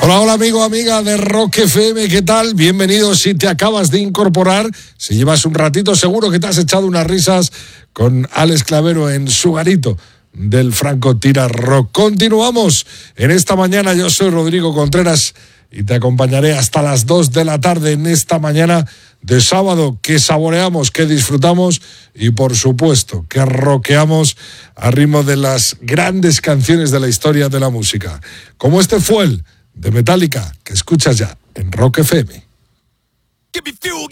Hola, hola amigo, amiga de Rock FM, ¿qué tal? Bienvenido si te acabas de incorporar. Si llevas un ratito, seguro que te has echado unas risas con Alex Clavero en su garito del Franco Tira Rock. Continuamos en esta mañana. Yo soy Rodrigo Contreras y te acompañaré hasta las 2 de la tarde en esta mañana de sábado que saboreamos, que disfrutamos y por supuesto que rockeamos a ritmo de las grandes canciones de la historia de la música, como este Fuel de Metallica, que escuchas ya en Rock FM.